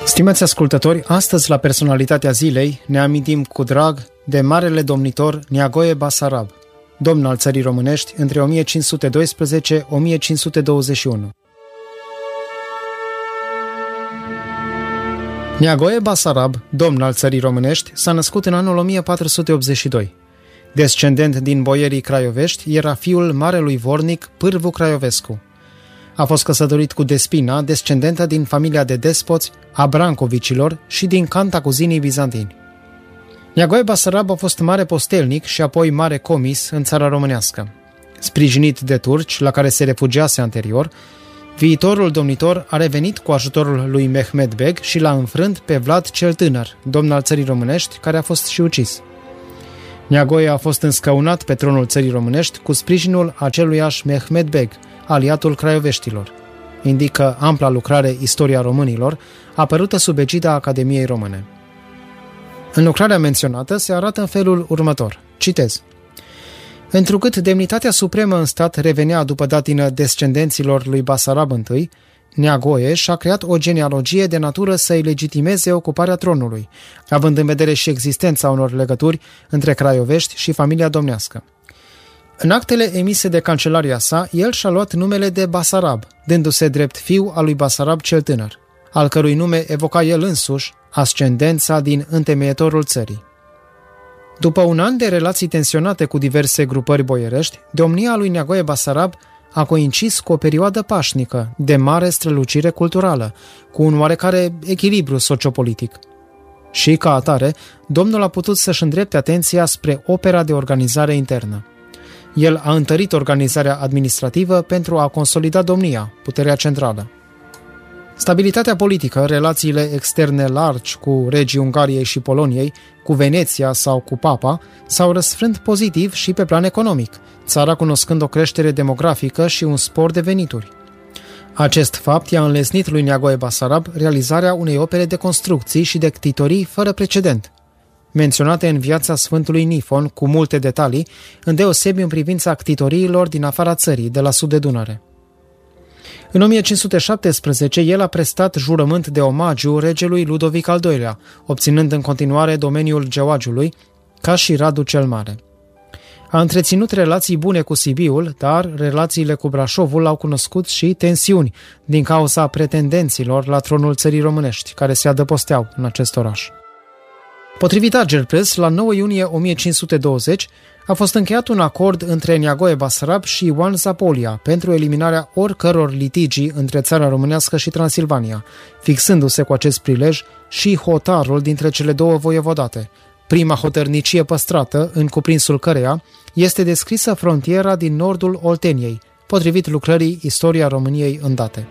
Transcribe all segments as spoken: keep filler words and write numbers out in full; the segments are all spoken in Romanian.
Stimați ascultători, astăzi la Personalitatea Zilei ne amintim cu drag de marele domnitor Neagoe Basarab, domn al țării românești între o mie cinci sute doisprezece - o mie cinci sute douăzeci și unu. Neagoe Basarab, domn al țării românești, s-a născut în anul o mie patru sute optzeci și doi. Descendent din boierii craiovești, era fiul marelui vornic Pârvu Craiovescu. A fost căsătorit cu Despina, descendentă din familia de despoți a Brancovicilor și din cantacuzinii bizantini. Neagoe Basarab a fost mare postelnic și apoi mare comis în țara românească. Sprijinit de turci, la care se refugiase anterior, viitorul domnitor a revenit cu ajutorul lui Mehmed Beg și l-a înfrânt pe Vlad cel Tânăr, domn al țării românești, care a fost și ucis. Neagoe a fost înscăunat pe tronul țării românești cu sprijinul aceluiași Mehmed Beg, aliatul craioveștilor. Indică ampla lucrare Istoria românilor, apărută sub egida Academiei Române. În lucrarea menționată se arată în felul următor. Citez. Întrucât demnitatea supremă în stat revenea după datină descendenților lui Basarab I, Neagoe și-a creat o genealogie de natură să-i legitimeze ocuparea tronului, având în vedere și existența unor legături între craiovești și familia domnească. În actele emise de cancelaria sa, el și-a luat numele de Basarab, dându-se drept fiu al lui Basarab cel Tânăr, al cărui nume evoca el însuși ascendența din întemeietorul țării. După un an de relații tensionate cu diverse grupări boierești, domnia lui Neagoe Basarab a coincis cu o perioadă pașnică, de mare strălucire culturală, cu un oarecare echilibru sociopolitic. Și, ca atare, domnul a putut să-și îndrepte atenția spre opera de organizare internă. El a întărit organizarea administrativă pentru a consolida domnia, puterea centrală. Stabilitatea politică, relațiile externe largi cu regii Ungariei și Poloniei, cu Veneția sau cu Papa, s-au răsfrânt pozitiv și pe plan economic, țara cunoscând o creștere demografică și un spor de venituri. Acest fapt i-a înlesnit lui Neagoe Basarab realizarea unei opere de construcții și de ctitorii fără precedent, menționate în viața Sfântului Nifon cu multe detalii, îndeosebi în privința ctitoriilor din afara țării, de la sud de Dunăre. În o mie cinci sute șaptesprezece, el a prestat jurământ de omagiu regelui Ludovic al doilea, obținând în continuare domeniul Geoagiului, ca și Radu cel Mare. A întreținut relații bune cu Sibiul, dar relațiile cu Brașovul au cunoscut și tensiuni din cauza pretendenților la tronul țării românești, care se adăposteau în acest oraș. Potrivit Agerpres, la nouă iunie o mie cinci sute douăzeci, a fost încheiat un acord între Neagoe Basarab și Ioan Zapolia pentru eliminarea oricăror litigii între țara românească și Transilvania, fixându-se cu acest prilej și hotarul dintre cele două voievodate, prima hotărnicie păstrată, în cuprinsul căreia este descrisă frontiera din nordul Olteniei, potrivit lucrării Istoria României îndate.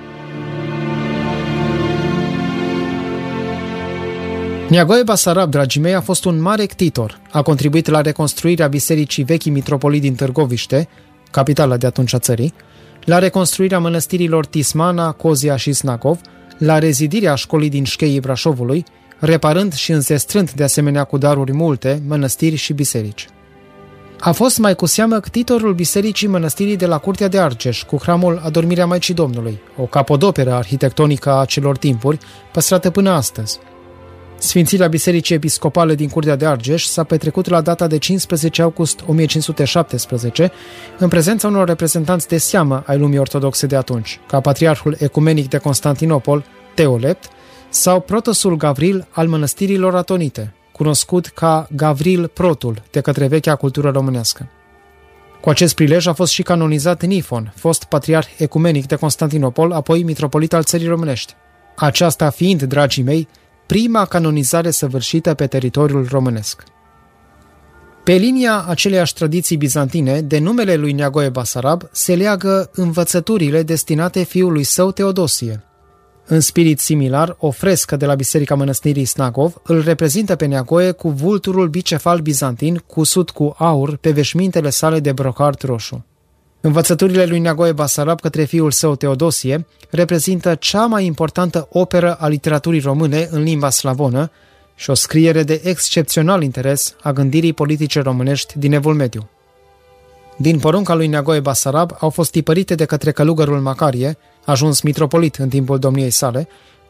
Neagoe Basarab, dragii mei, a fost un mare ctitor. A contribuit la reconstruirea bisericii vechii mitropolii din Târgoviște, capitala de atunci a țării, la reconstruirea mănăstirilor Tismana, Cozia și Snagov, la rezidirea școlii din Șcheii Brașovului, reparând și înzestrând de asemenea cu daruri multe mănăstiri și biserici. A fost mai cu seamă ctitorul bisericii mănăstirii de la Curtea de Argeș, cu hramul Adormirea Maicii Domnului, o capodoperă arhitectonică a acelor timpuri, păstrată până astăzi. Sfințirea Bisericii Episcopale din Curtea de Argeș s-a petrecut la data de cincisprezece august o mie cinci sute șaptesprezece, în prezența unor reprezentanți de seamă ai lumii ortodoxe de atunci, ca Patriarhul Ecumenic de Constantinopol, Teolept, sau protosul Gavril al mănăstirilor atonite, cunoscut ca Gavril Protul de către vechea cultură românească. Cu acest prilej a fost și canonizat Nifon, fost Patriarh Ecumenic de Constantinopol, apoi mitropolit al țării românești. Aceasta fiind, dragii mei, prima canonizare săvârșită pe teritoriul românesc. Pe linia aceleiași tradiții bizantine, de numele lui Neagoe Basarab se leagă învățăturile destinate fiului său Teodosie. În spirit similar, o frescă de la Biserica Mănăstirii Snagov îl reprezintă pe Neagoe cu vulturul bicefal bizantin cusut cu aur pe veșmintele sale de brocart roșu. Învățăturile lui Neagoe Basarab către fiul său Teodosie reprezintă cea mai importantă operă a literaturii române în limba slavonă și o scriere de excepțional interes a gândirii politice românești din Evul Mediu. Din porunca lui Neagoe Basarab au fost tipărite de către călugărul Macarie, ajuns mitropolit în timpul domniei sale,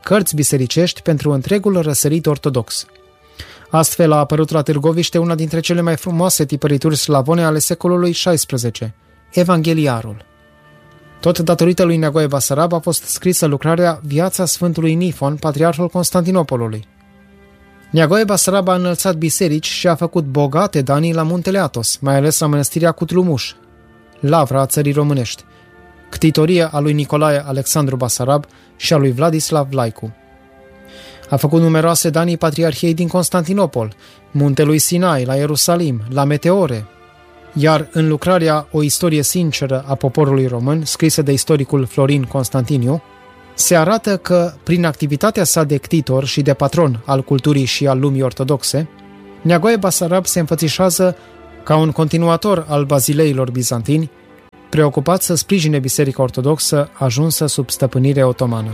cărți bisericești pentru întregul răsărit ortodox. Astfel a apărut la Târgoviște una dintre cele mai frumoase tipărituri slavone ale secolului șaisprezece, Evangheliarul. Tot datorită lui Neagoe Basarab a fost scrisă lucrarea Viața Sfântului Nifon, patriarhul Constantinopolului. Neagoe Basarab a înălțat biserici și a făcut bogate danii la muntele Athos, mai ales la mănăstirea Cutrumuș, lavra a țării românești, ctitorie a lui Nicolae Alexandru Basarab și a lui Vladislav Vlaicu. A făcut numeroase danii patriarhiei din Constantinopol, muntelui Sinai, la Ierusalim, la Meteore, iar în lucrarea O istorie sinceră a poporului român, scrisă de istoricul Florin Constantiniu, se arată că, prin activitatea sa de ctitor și de patron al culturii și al lumii ortodoxe, Neagoe Basarab se înfățișează ca un continuator al bazileilor bizantini, preocupat să sprijine Biserica Ortodoxă ajunsă sub stăpânire otomană.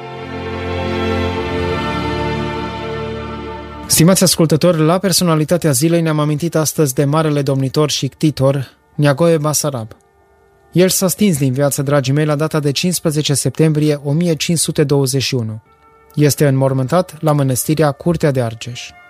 Stimați ascultători, la Personalitatea Zilei ne-am amintit astăzi de marele domnitor și ctitor Neagoe Basarab. El s-a stins din viață, dragii mei, la data de cincisprezece septembrie o mie cinci sute douăzeci și unu. Este înmormântat la mănăstirea Curtea de Argeș.